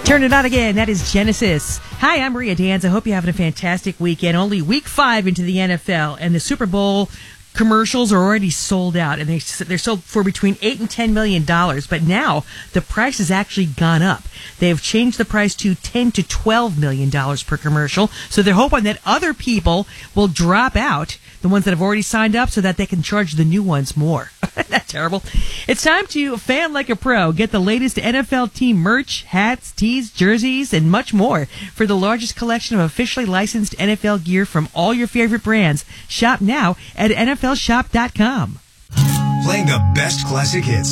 Turn it on again. That is Genesis. Hi, I'm Maria Danz. I hope you're having a fantastic weekend. Only week 5 into the NFL, and the Super Bowl commercials are already sold out, and they're sold for between $8 and $10 million. But now the price has actually gone up. They have changed the price to $10 to $12 million per commercial. So they're hoping that other people will drop out, the ones that have already signed up, so that they can charge the new ones more. That's terrible. It's time to fan like a pro. Get the latest NFL team merch, hats, tees, jerseys, and much more. For the largest collection of officially licensed NFL gear from all your favorite brands, shop now at NFLshop.com. Playing the best classic hits,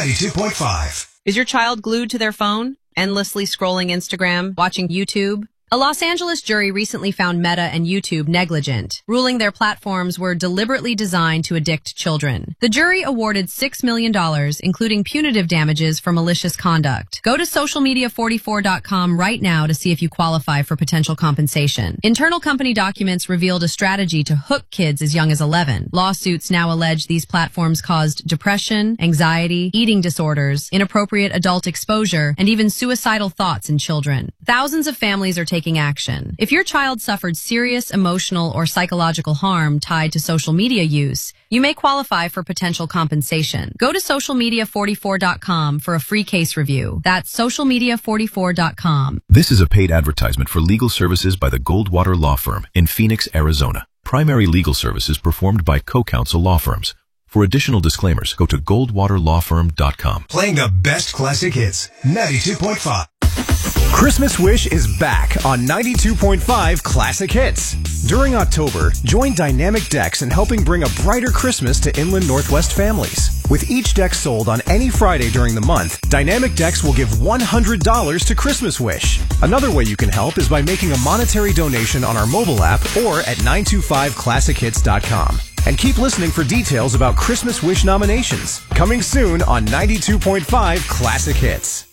92.5. Is your child glued to their phone, endlessly scrolling Instagram, watching YouTube? A Los Angeles jury recently found Meta and YouTube negligent, ruling their platforms were deliberately designed to addict children. The jury awarded $6 million, including punitive damages for malicious conduct. Go to socialmedia44.com right now to see if you qualify for potential compensation. Internal company documents revealed a strategy to hook kids as young as 11. Lawsuits now allege these platforms caused depression, anxiety, eating disorders, inappropriate adult exposure, and even suicidal thoughts in children. Thousands of families are taking action. If your child suffered serious emotional or psychological harm tied to social media use, you may qualify for potential compensation. Go to socialmedia44.com for a free case review. That's socialmedia44.com. This is a paid advertisement for legal services by the Goldwater Law Firm in Phoenix, Arizona. Primary legal services performed by co-counsel law firms. For additional disclaimers, go to goldwaterlawfirm.com. Playing the best classic hits, 92.5. Christmas Wish is back on 92.5 Classic Hits. During October, join Dynamic Decks in helping bring a brighter Christmas to Inland Northwest families. With each deck sold on any Friday during the month, Dynamic Decks will give $100 to Christmas Wish. Another way you can help is by making a monetary donation on our mobile app or at 925classichits.com. And keep listening for details about Christmas Wish nominations. Coming soon on 92.5 Classic Hits.